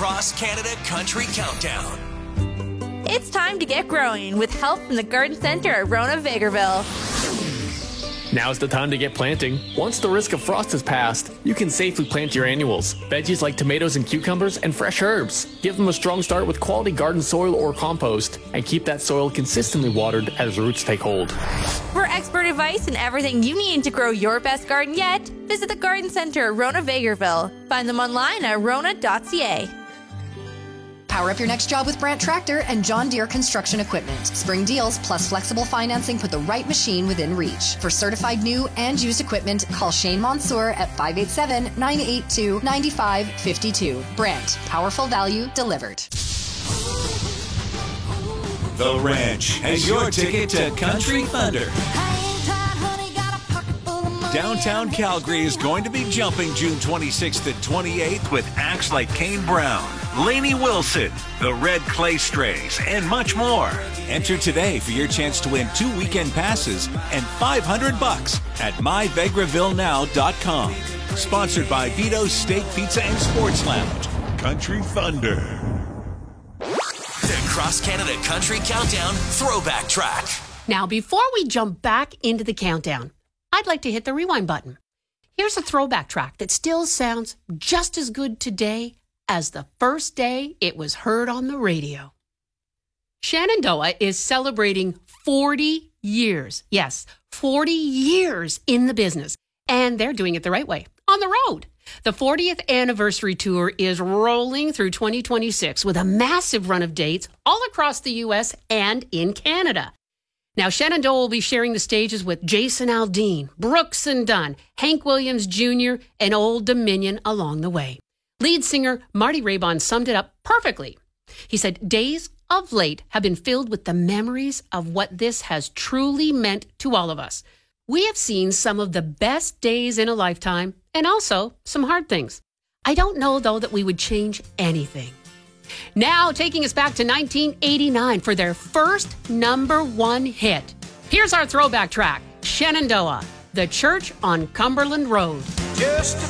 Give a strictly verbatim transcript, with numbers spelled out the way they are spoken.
Cross Canada Country Countdown. It's time to get growing with help from the Garden Center at Rona Vegreville. Now's the time to get planting. Once the risk of frost has passed, you can safely plant your annuals. Veggies like tomatoes and cucumbers and fresh herbs. Give them a strong start with quality garden soil or compost, and keep that soil consistently watered as roots take hold. For expert advice and everything you need to grow your best garden yet, visit the Garden Center at Rona Vegreville. Find them online at rona dot c a. Power up your next job with Brandt Tractor and John Deere Construction Equipment. Spring deals plus flexible financing put the right machine within reach. For certified new and used equipment, call Shane Mansour at five eight seven, nine eight two, nine five five two. Brandt, powerful value delivered. The Ranch has your ticket to Country Thunder. Downtown Calgary is going to be jumping June twenty-sixth and twenty-eighth with acts like Kane Brown, Lainey Wilson, the Red Clay Strays, and much more. Enter today for your chance to win two weekend passes and five hundred bucks at my vegreville now dot com. Sponsored by Vito's Steak, Pizza, and Sports Lounge. Country Thunder. The Cross Canada Country Countdown Throwback Track. Now, before we jump back into the countdown, I'd like to hit the rewind button. Here's a throwback track that still sounds just as good today as the first day it was heard on the radio. Shenandoah is celebrating forty years. Yes, forty years in the business. And they're doing it the right way, on the road. The fortieth anniversary tour is rolling through twenty twenty-six with a massive run of dates all across the U S and in Canada. Now, Shenandoah will be sharing the stages with Jason Aldean, Brooks and Dunn, Hank Williams Junior, and Old Dominion along the way. Lead singer Marty Raybon summed it up perfectly. He said, days of late have been filled with the memories of what this has truly meant to all of us. We have seen some of the best days in a lifetime and also some hard things. I don't know, though, that we would change anything. Now, taking us back to nineteen eighty-nine for their first number one hit. Here's our throwback track, Shenandoah, The Church on Cumberland Road. Just a